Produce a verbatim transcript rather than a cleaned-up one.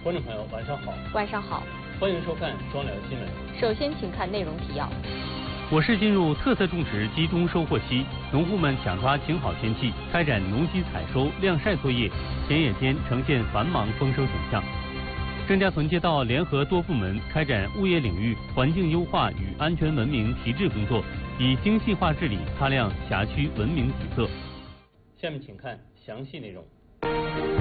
观众朋友，晚上好。 晚上好， 欢迎收看庄聊新闻。 首先，请看内容提要。 我市进入特色种植集中收获期，农户们抢抓晴好天气，开展农机采收、晾晒作业，田野间呈现繁忙丰收景象。郑家屯街道联合多部门开展物业领域环境优化与安全文明提质工作，以精细化治理擦亮辖区文明底色。 下面请看详细内容。